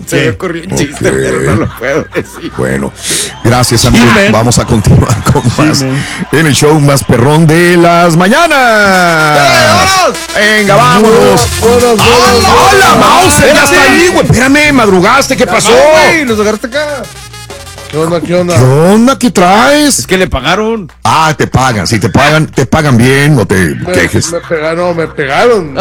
Se me ocurrió un chiste, pero no lo puedo decir. Bueno, gracias, amigos. Vamos a continuar con más en el show más perrón de las mañanas. ¡Vámonos! Venga, vámonos. ¡Hola, Mauser! Ya está ahí, güey. Espérame, madrugaste. ¿Qué pasó? Güey, los agarraste acá. ¿Qué onda? ¿Qué onda? ¿Qué traes? Es que le pagaron. Te pagan. Si te pagan bien, no te quejes. Me pegaron.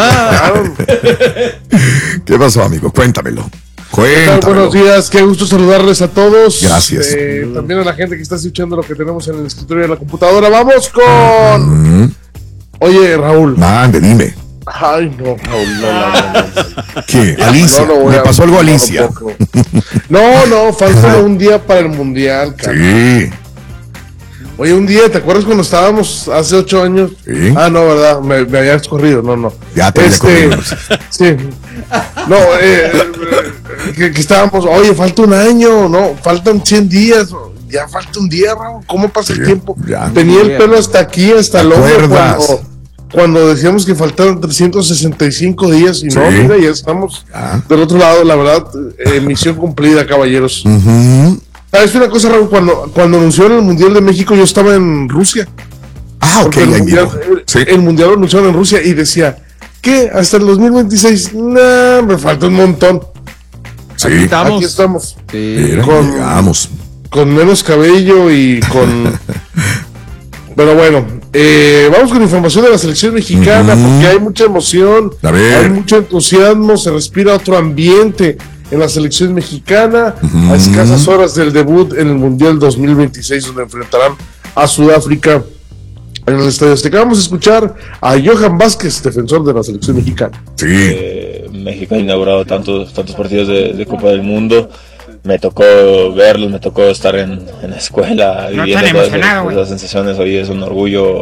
¿Qué pasó, amigo? Cuéntamelo. Buenos días, qué gusto saludarles a todos. Gracias. También a la gente que está escuchando lo que tenemos en el escritorio de la computadora. Vamos con... Oye, Raúl. Mande, dime. Ay, no, Raúl, no. ¿Qué? Alicia. Me pasó algo a Alicia. No, falta un día para el Mundial, cara. Sí. Oye, un día, ¿te acuerdas cuando estábamos hace 8 años? Sí. No, ¿verdad? Me habías corrido, no. Ya te había corrido. Sí. No, que estábamos, oye, falta un año, no, faltan 100 días, ya falta un día, Raúl, ¿cómo pasa el tiempo? Ya. Tenía el pelo hasta aquí, hasta el hombro, cuando decíamos que faltaban 365 días y no, mira, ya estamos del otro lado, la verdad, misión cumplida, caballeros. ¿Sabes una cosa, Raúl? Cuando anunciaron el Mundial de México, yo estaba en Rusia. Ok, el Mundial lo anunciaron en Rusia y decía, ¿qué? ¿Hasta el 2026? No, me falta un montón. Sí. Aquí estamos. Sí. Llegamos. Con menos cabello y con... Pero bueno, vamos con información de la selección mexicana, porque hay mucha emoción, hay mucho entusiasmo, se respira otro ambiente en la selección mexicana, a escasas horas del debut en el Mundial 2026, donde enfrentarán a Sudáfrica en el Estadio Azteca. Vamos a escuchar a Johan Vázquez, defensor de la selección mexicana. Sí. México ha inaugurado tantos partidos de Copa del Mundo. Me tocó verlos, me tocó estar en la escuela viviendo todas las sensaciones. Hoy es un orgullo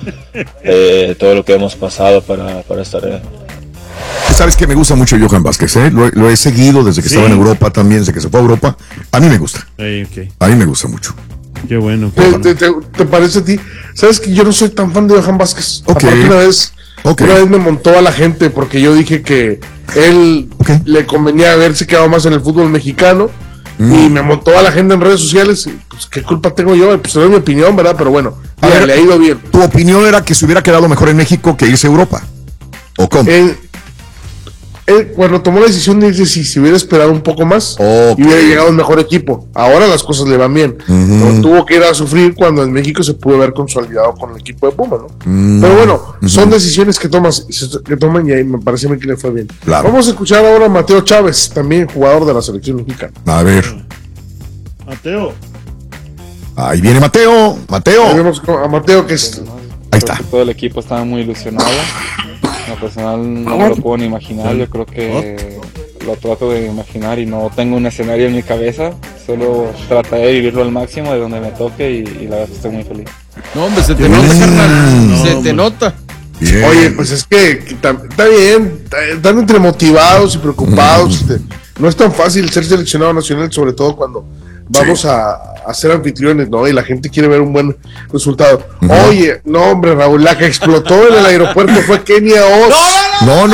todo lo que hemos pasado para estar. Sabes que me gusta mucho Johan Vázquez, lo he seguido desde que estaba en Europa también, desde que se fue a Europa. A mí me gusta. A mí me gusta mucho. Qué bueno. ¿Te parece a ti? Sabes que yo no soy tan fan de Johan Vázquez. Okay. Una vez me montó a la gente porque yo dije que él le convenía haberse quedado más en el fútbol mexicano y me montó a la gente en redes sociales. Pues qué culpa tengo yo, pues es mi opinión, ¿verdad? Pero bueno, le ha ido bien. ¿Tu opinión era que se hubiera quedado mejor en México que irse a Europa? ¿O cómo? Cuando tomó la decisión de irse, si se hubiera esperado un poco más y hubiera llegado un mejor equipo. Ahora las cosas le van bien. No tuvo que ir a sufrir cuando en México se pudo haber consolidado con el equipo de Puma, ¿no? Pero bueno, son decisiones que toman y ahí me parece a mí que le fue bien. Claro. Vamos a escuchar ahora a Mateo Chávez, también jugador de la selección mexicana. A ver. Mateo. Ahí viene Mateo. Ahí vemos a Mateo que es... Ahí está. Todo el equipo estaba muy ilusionado. En lo personal no me lo puedo ni imaginar. Yo creo que lo trato de imaginar y no tengo un escenario en mi cabeza. Solo trataré de vivirlo al máximo de donde me toque y la verdad estoy muy feliz. No, hombre, se te nota, carnal. Se te nota. Bien. Oye, pues es que está bien, están entre motivados y preocupados. No es tan fácil ser seleccionado nacional, sobre todo cuando vamos a ser anfitriones, ¿no? Y la gente quiere ver un buen resultado. Oye, no, hombre, Raúl, la que explotó en el aeropuerto fue Kenia Oz. No.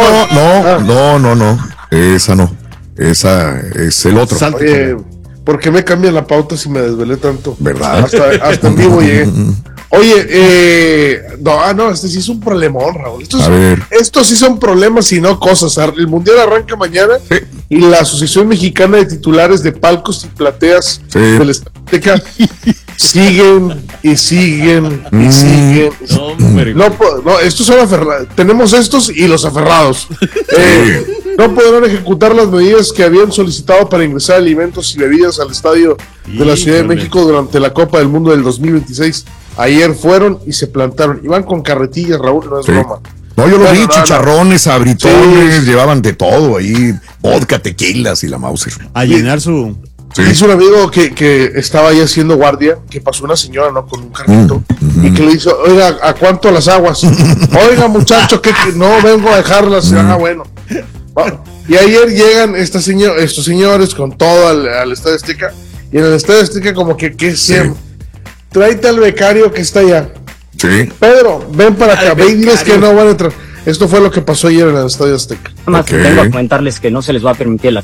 Esa no. Esa es el otro. Oye, ¿por qué me cambian la pauta si me desvelé tanto? ¿Verdad? Hasta en vivo llegué. Oye, este sí es un problemón, Raúl. Estos sí son problemas y no cosas. El Mundial arranca mañana y la Asociación Mexicana de Titulares de Palcos y Plateas del Azteca siguen. No, estos son aferrados. Tenemos estos y los aferrados. No podrán ejecutar las medidas que habían solicitado para ingresar alimentos y bebidas al estadio de la Ciudad de México durante la Copa del Mundo del 2026. Ayer fueron y se plantaron. Iban con carretillas, Raúl, no es broma. No, yo lo vi, chicharrones, abritones, llevaban de todo ahí, vodka, tequilas y la Mauser. A llenar su... Dice un amigo que estaba ahí haciendo guardia, que pasó una señora, ¿no? Con un carrito y que le dijo, oiga, ¿a cuánto las aguas? Oiga, muchacho, que no vengo a dejarlas. Bueno. Y ayer llegan estos señores con todo al Estadio Azteca, y en el Estadio Azteca como que tráete al becario que está allá. Sí. Pedro, ven para acá, ve y diles que no van a entrar. Esto fue lo que pasó ayer en el Estadio Azteca. Nada más vengo a comentarles que no se les va a permitir la